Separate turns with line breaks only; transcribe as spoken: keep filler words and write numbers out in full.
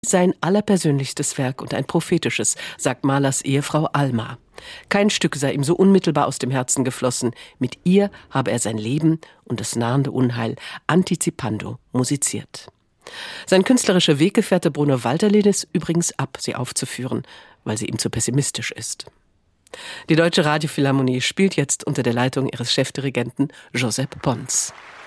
Sein allerpersönlichstes Werk und ein prophetisches, sagt Mahlers Ehefrau Alma. Kein Stück sei ihm so unmittelbar aus dem Herzen geflossen. Mit ihr habe er sein Leben und das nahende Unheil antizipando musiziert. Sein künstlerischer Weggefährte Bruno Walter lehnt es übrigens ab, sie aufzuführen, weil sie ihm zu pessimistisch ist. Die Deutsche Radiophilharmonie spielt jetzt unter der Leitung ihres Chefdirigenten Josep Pons.